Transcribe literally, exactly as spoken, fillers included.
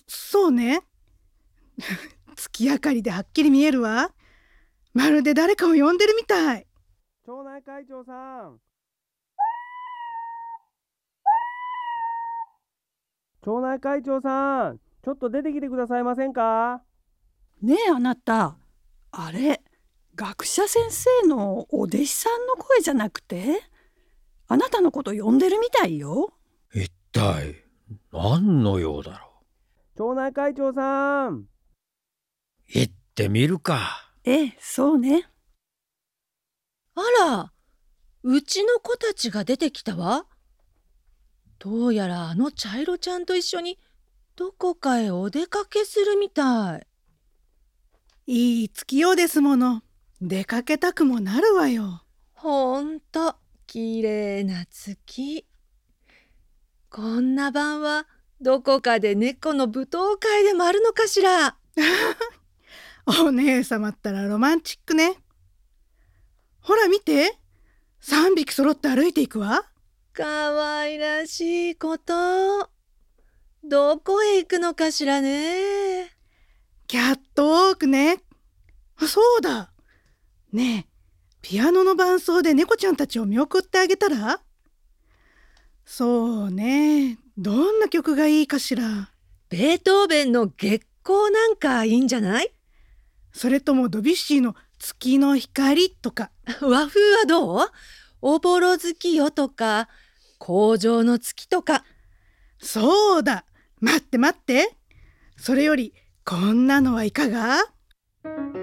そうね。月明かりではっきり見えるわ。まるで誰かを呼んでるみたい。 町内会長さん、町内会長さん、ちょっと出てきてくださいませんか？ ねえあなた、あれ学者先生のお弟子さんの声じゃなくて、あなたのこと呼んでるみたいよ。 一体何の用だろ町内会長さん。 う。行ってみるか。 ええ、そうね。 あら、うちの子たちが出てきたわ。どうやらあの茶色ちゃんと一緒にどこかへお出かけするみたい。 いい月夜ですもの。出かけたくもなるわよ。 ほんと、きれいな月。こんな晩はどこかで猫の舞踏会でもあるのかしら。 お姉様ったらロマンチックね。ほら見て、三匹揃って歩いていくわ。 かわいらしいこと。どこへ行くのかしらね。 キャットウォークね。あ、そうだ。ねえ、ピアノの伴奏で猫ちゃんたちを見送ってあげたら？そうね、どんな曲がいいかしら。 ベートーベンの月光なんかいいんじゃない？ それともドビュッシーの月の光とか。 和風はどう？おぼろ月よとか、工場の月とか。 そうだ。待って待って。それよりこんなのはいかが？